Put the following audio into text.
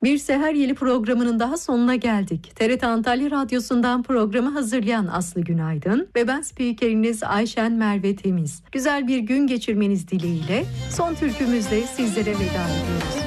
Bir Seher Yeli programının daha sonuna geldik. TRT Antalya Radyosu'ndan programı hazırlayan Aslı Günaydın ve ben spikeriniz Ayşen Merve Temiz. Güzel bir gün geçirmeniz dileğiyle son türkümüzle sizlere veda ediyoruz.